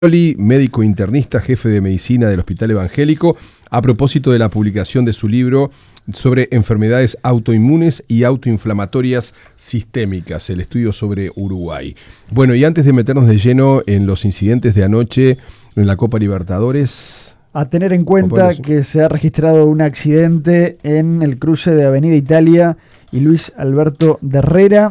Médico internista, jefe de medicina del Hospital Evangélico, a propósito de la publicación de su libro sobre enfermedades autoinmunes y autoinflamatorias sistémicas, el estudio sobre Uruguay. Bueno, y antes de meternos de lleno en los incidentes de anoche en la Copa Libertadores, a tener en cuenta que se ha registrado un accidente en el cruce de Avenida Italia y Luis Alberto de Herrera.